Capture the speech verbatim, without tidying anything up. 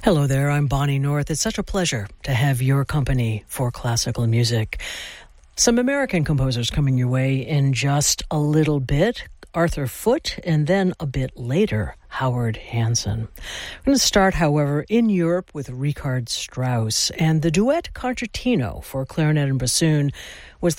Hello there, I'm Bonnie North. It's such a pleasure to have your company for classical music. Some American composers coming your way in just a little bit. Arthur Foote, and then a bit later, Howard Hanson. We're going to start, however, in Europe with Richard Strauss, and the duet Concertino for clarinet and bassoon was the